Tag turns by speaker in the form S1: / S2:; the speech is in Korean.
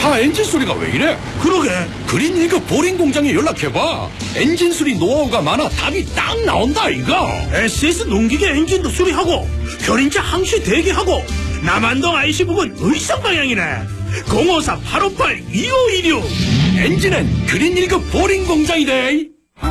S1: 차 엔진 소리가 왜 이래?
S2: 그러게.
S1: 그린 1급 보링 공장에 연락해봐. 엔진 수리 노하우가 많아 답이 딱 나온다 이거.
S2: SS 농기계 엔진도 수리하고 견인차 항시 대기하고 남한동 IC 부근 의성 방향이네. 054-858-2516.
S1: 엔진은 그린 1급 보링 공장이래.